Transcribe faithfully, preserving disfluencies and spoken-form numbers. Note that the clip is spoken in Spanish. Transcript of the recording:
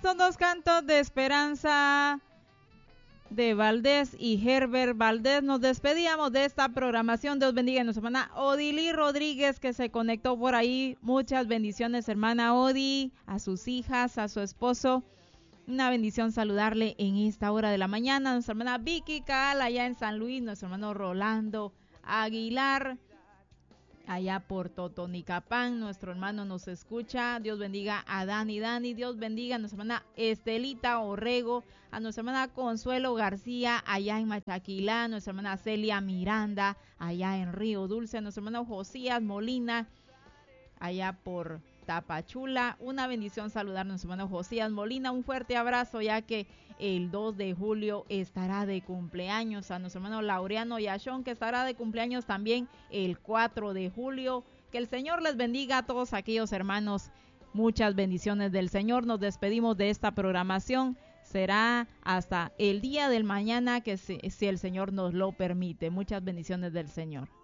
estos dos cantos de Esperanza de Valdés y Herbert Valdés nos despedíamos de esta programación. Dios bendiga a nuestra hermana Odilí Rodríguez, que se conectó por ahí. Muchas bendiciones, hermana Odi, a sus hijas, a su esposo. Una bendición saludarle en esta hora de la mañana. Nuestra hermana Vicky Cal allá en San Luis, nuestro hermano Rolando Aguilar allá por Totonicapán, nuestro hermano nos escucha. Dios bendiga a Dani Dani, Dios bendiga a nuestra hermana Estelita Orrego, a nuestra hermana Consuelo García allá en Machaquilá, nuestra hermana Celia Miranda allá en Río Dulce, nuestro hermano Josías Molina allá por Tapachula. Una bendición saludar a nuestro hermano Josías Molina, un fuerte abrazo, ya que el dos de julio estará de cumpleaños. A nuestro hermano Laureano Yashón, que estará de cumpleaños también el cuatro de julio. Que el Señor les bendiga a todos aquellos hermanos. Muchas bendiciones del Señor. Nos despedimos de esta programación. Será hasta el día del mañana, que si, si el Señor nos lo permite. Muchas bendiciones del Señor.